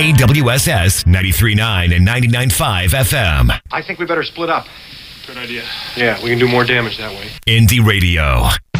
KWSS 93.9 and 99.5 FM. I think we better split up. Good idea. Yeah, we can do more damage that way. Indie Radio.